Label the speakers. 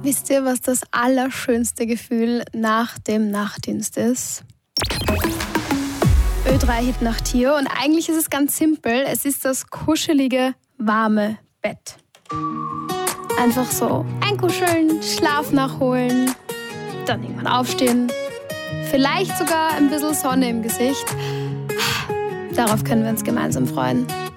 Speaker 1: Wisst ihr, was das allerschönste Gefühl nach dem Nachtdienst ist? Ö3-Hit Nacht hier und eigentlich ist es ganz simpel. Es ist das kuschelige, warme Bett. Einfach so einkuscheln, Schlaf nachholen, dann irgendwann aufstehen. Vielleicht sogar ein bisschen Sonne im Gesicht. Darauf können wir uns gemeinsam freuen.